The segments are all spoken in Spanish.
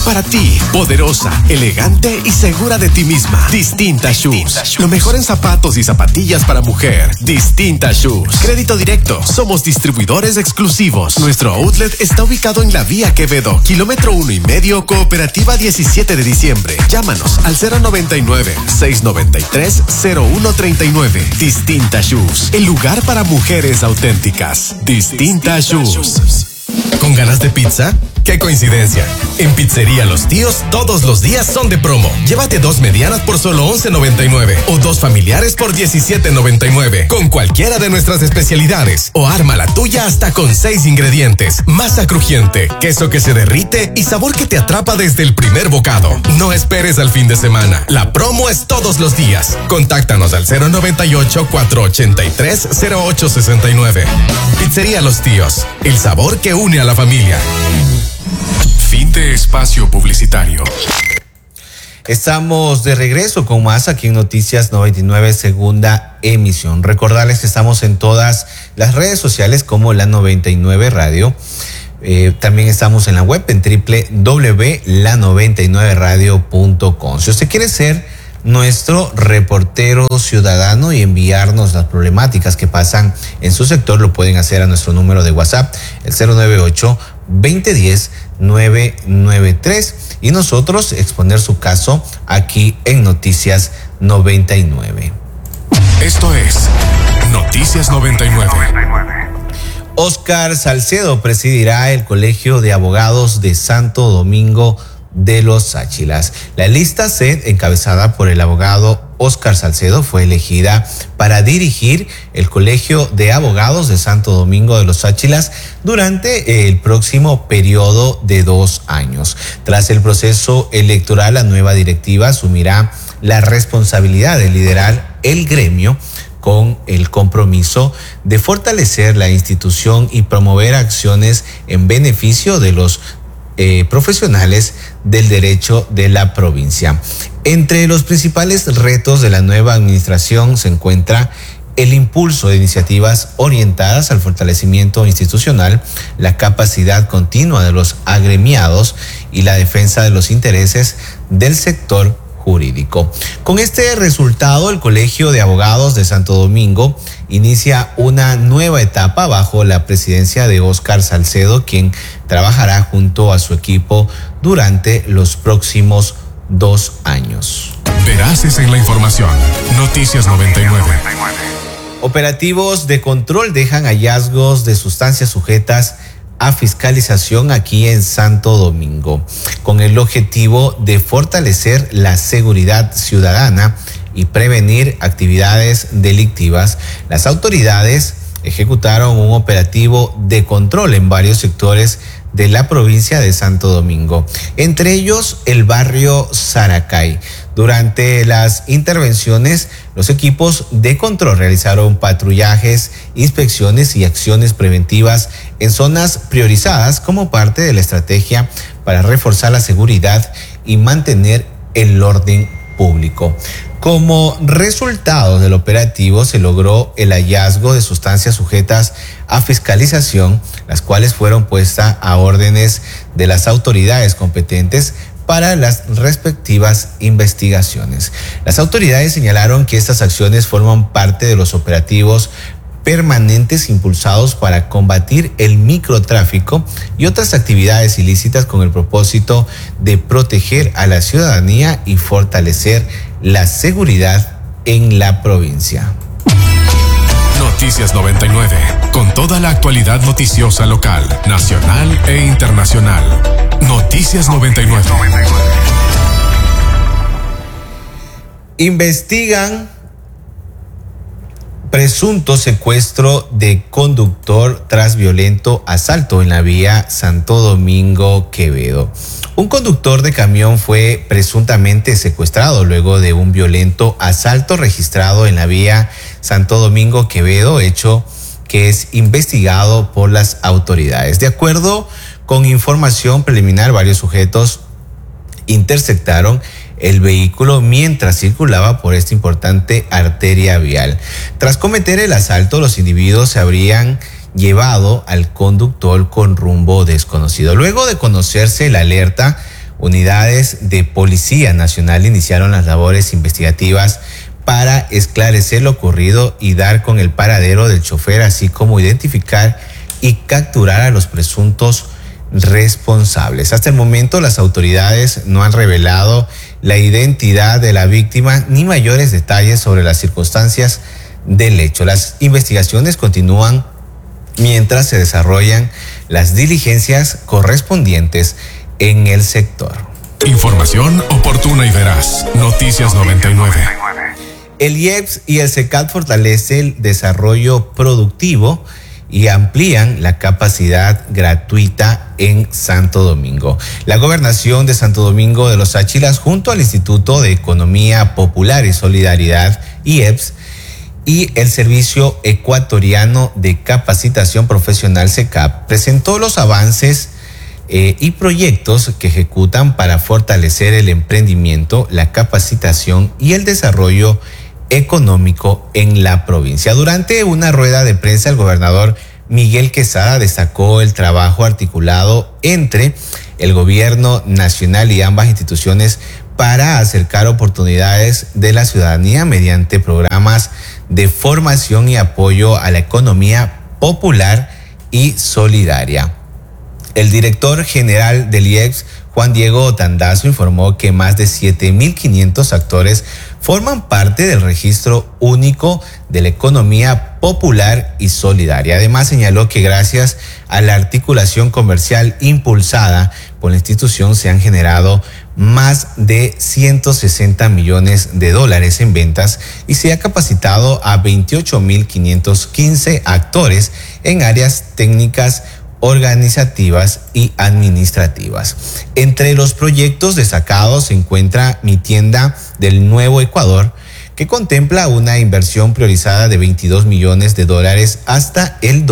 Para ti, poderosa, elegante y segura de ti misma. Distinta Shoes. Lo mejor en zapatos y zapatillas para mujer. Distinta Shoes. Crédito directo. Somos distribuidores exclusivos. Nuestro outlet está ubicado en la Vía Quevedo, kilómetro 1,5, Cooperativa 17 de diciembre. Llámanos al 099-693-0139. Distinta Shoes. El lugar para mujeres auténticas. Distinta Shoes. ¿Con ganas de pizza? ¡Qué coincidencia! En Pizzería Los Tíos, todos los días son de promo. Llévate 2 medianas por solo $11.99 o 2 familiares por $17.99 con cualquiera de nuestras especialidades. O arma la tuya hasta con 6 ingredientes. Masa crujiente, queso que se derrite y sabor que te atrapa desde el primer bocado. No esperes al fin de semana. La promo es todos los días. Contáctanos al 098-483-0869. Pizzería Los Tíos, el sabor que une a la familia. Fin de espacio publicitario. Estamos de regreso con más aquí en Noticias 99, segunda emisión. Recordarles que estamos en todas las redes sociales como La 99 Radio. También estamos en la web en www.la99radio.com. Si usted quiere ser nuestro reportero ciudadano y enviarnos las problemáticas que pasan en su sector, lo pueden hacer a nuestro número de WhatsApp, el 098-2010-993, y nosotros exponer su caso aquí en Noticias 99. Esto es Noticias 99. Óscar Salcedo presidirá el Colegio de Abogados de Santo Domingo de los Sáchilas. La lista C, encabezada por el abogado Óscar Salcedo, fue elegida para dirigir el Colegio de Abogados de Santo Domingo de los Sáchilas durante el próximo periodo de 2 años. Tras el proceso electoral, la nueva directiva asumirá la responsabilidad de liderar el gremio con el compromiso de fortalecer la institución y promover acciones en beneficio de los profesionales del derecho de la provincia. Entre los principales retos de la nueva administración se encuentra el impulso de iniciativas orientadas al fortalecimiento institucional, la capacidad continua de los agremiados y la defensa de los intereses del sector jurídico. Con este resultado, el Colegio de Abogados de Santo Domingo inicia una nueva etapa bajo la presidencia de Óscar Salcedo, quien trabajará junto a su equipo durante los próximos 2 años. Veraces en la información. Noticias 99. Operativos de control dejan hallazgos de sustancias sujetas a fiscalización aquí en Santo Domingo, con el objetivo de fortalecer la seguridad ciudadana y prevenir actividades delictivas. Las autoridades ejecutaron un operativo de control en varios sectores de la provincia de Santo Domingo, entre ellos el barrio Saracay. Durante las intervenciones, los equipos de control realizaron patrullajes, inspecciones y acciones preventivas en zonas priorizadas como parte de la estrategia para reforzar la seguridad y mantener el orden público. Como resultado del operativo se logró el hallazgo de sustancias sujetas a fiscalización, las cuales fueron puestas a órdenes de las autoridades competentes para las respectivas investigaciones. Las autoridades señalaron que estas acciones forman parte de los operativos permanentes impulsados para combatir el microtráfico y otras actividades ilícitas con el propósito de proteger a la ciudadanía y fortalecer la seguridad en la provincia. Noticias 99, con toda la actualidad noticiosa local, nacional e internacional. Noticias 99. Investigan presunto secuestro de conductor tras violento asalto en la vía Santo Domingo Quevedo. Un conductor de camión fue presuntamente secuestrado luego de un violento asalto registrado en la vía Santo Domingo Quevedo, hecho que es investigado por las autoridades. De acuerdo con información preliminar, varios sujetos interceptaron el vehículo mientras circulaba por esta importante arteria vial. Tras cometer el asalto, los individuos se habrían llevado al conductor con rumbo desconocido. Luego de conocerse la alerta, Unidades de Policía Nacional iniciaron las labores investigativas para esclarecer lo ocurrido y dar con el paradero del chofer, así como identificar y capturar a los presuntos responsables. Hasta el momento, las autoridades no han revelado la identidad de la víctima ni mayores detalles sobre las circunstancias del hecho. Las investigaciones continúan mientras se desarrollan las diligencias correspondientes en el sector. Información oportuna y veraz. Noticias 99. El IEPS y el SECAT fortalecen el desarrollo productivo y amplían la capacidad gratuita en Santo Domingo. La Gobernación de Santo Domingo de los Áchilas, junto al Instituto de Economía Popular y Solidaridad, IEPS, y el Servicio Ecuatoriano de Capacitación Profesional, SECAP, presentó los avances y proyectos que ejecutan para fortalecer el emprendimiento, la capacitación y el desarrollo económico en la provincia. Durante una rueda de prensa, el gobernador Miguel Quesada destacó el trabajo articulado entre el gobierno nacional y ambas instituciones para acercar oportunidades de la ciudadanía mediante programas de formación y apoyo a la economía popular y solidaria. El director general del IEPS, Juan Diego Tandazo, informó que más de 7.500 actores forman parte del registro único de la economía popular y solidaria. Además, señaló que gracias a la articulación comercial impulsada por la institución se han generado más de 160 millones de dólares en ventas y se ha capacitado a 28.515 actores en áreas técnicas, organizativas y administrativas. Entre los proyectos destacados se encuentra Mi Tienda del Nuevo Ecuador, que contempla una inversión priorizada de 22 millones de dólares hasta el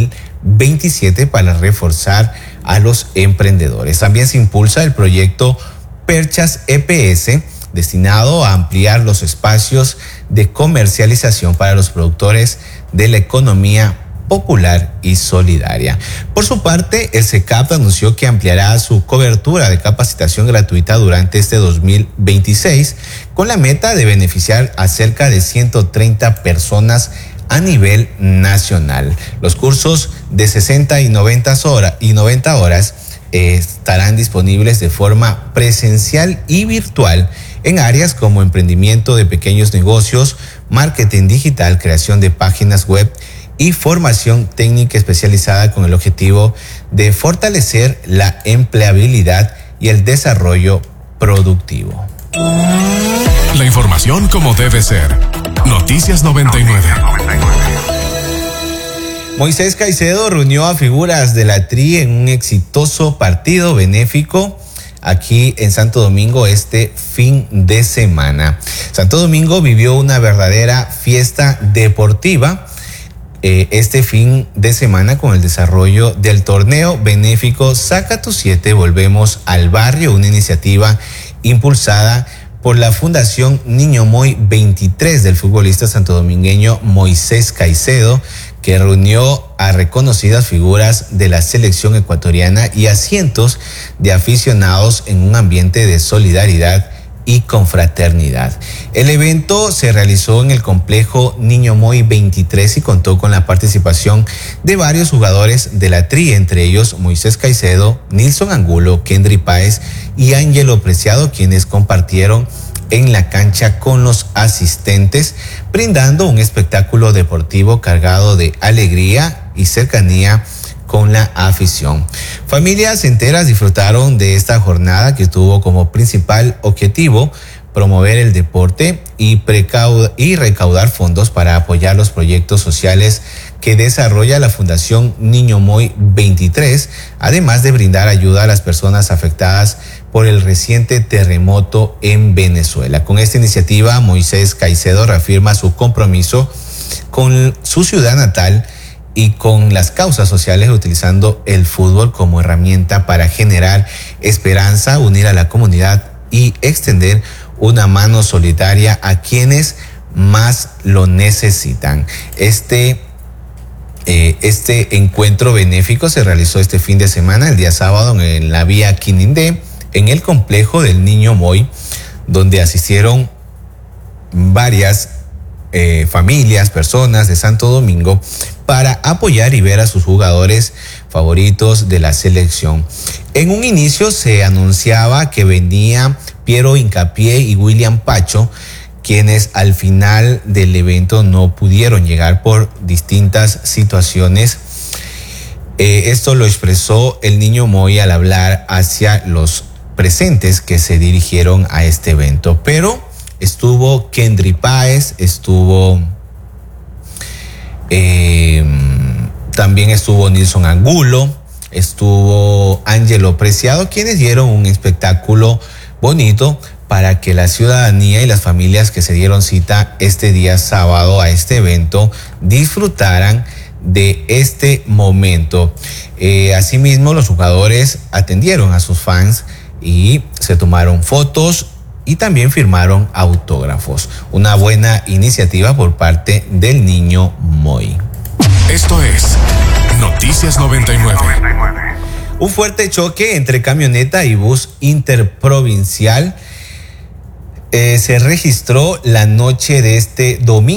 2027 para reforzar a los emprendedores. También se impulsa el proyecto Perchas EPS, destinado a ampliar los espacios de comercialización para los productores de la economía popular y solidaria. Por su parte, el SECAP anunció que ampliará su cobertura de capacitación gratuita durante este 2026 con la meta de beneficiar a cerca de 130 personas a nivel nacional. Los cursos de 60 y 90 horas estarán disponibles de forma presencial y virtual en áreas como emprendimiento de pequeños negocios, marketing digital, creación de páginas web y formación técnica especializada con el objetivo de fortalecer la empleabilidad y el desarrollo productivo. La información como debe ser. Noticias 99. Moisés Caicedo reunió a figuras de la TRI en un exitoso partido benéfico aquí en Santo Domingo este fin de semana. Santo Domingo vivió una verdadera fiesta deportiva este fin de semana con el desarrollo del torneo benéfico Saca tu 7, Volvemos al Barrio, una iniciativa impulsada por la Fundación Niño Moy 23 del futbolista santodomingueño Moisés Caicedo, que reunió a reconocidas figuras de la selección ecuatoriana y a cientos de aficionados en un ambiente de solidaridad y confraternidad. El evento se realizó en el complejo Niño Moy 23 y contó con la participación de varios jugadores de la TRI, entre ellos Moisés Caicedo, Nilson Angulo, Kendry Páez y Ángelo Preciado, quienes compartieron en la cancha con los asistentes, brindando un espectáculo deportivo cargado de alegría y cercanía con la afición. Familias enteras disfrutaron de esta jornada que tuvo como principal objetivo promover el deporte y recaudar fondos para apoyar los proyectos sociales que desarrolla la Fundación Niño Moy 23, además de brindar ayuda a las personas afectadas por el reciente terremoto en Venezuela. Con esta iniciativa, Moisés Caicedo reafirma su compromiso con su ciudad natal y con las causas sociales, utilizando el fútbol como herramienta para generar esperanza, unir a la comunidad y extender una mano solidaria a quienes más lo necesitan. Este encuentro benéfico se realizó este fin de semana, el día sábado, en la vía Quinindé, en el complejo del Niño Moy, donde asistieron varias familias, personas de Santo Domingo para apoyar y ver a sus jugadores favoritos de la selección. En un inicio se anunciaba que venía Piero Hincapié y William Pacho, quienes al final del evento no pudieron llegar por distintas situaciones. Esto lo expresó el Niño Moy al hablar hacia los presentes que se dirigieron a este evento. Pero estuvo Kendry Páez, también estuvo Nilson Angulo, estuvo Ángelo Preciado, quienes dieron un espectáculo bonito para que la ciudadanía y las familias que se dieron cita este día sábado a este evento disfrutaran de este momento. Asimismo, los jugadores atendieron a sus fans y se tomaron fotos y también firmaron autógrafos. Una buena iniciativa por parte del Niño Moy. Esto es Noticias 99. Un fuerte choque entre camioneta y bus interprovincial se registró la noche de este domingo.